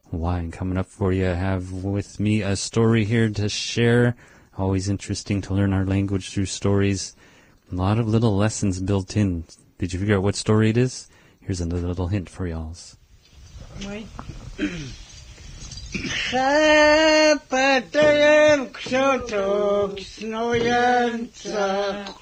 Wine coming up for you. I have with me a story here to share. Always interesting to learn our language through stories. A lot of little lessons built in. Did you figure out what story it is? Here's another little hint for y'all. Zapatajem książek snująca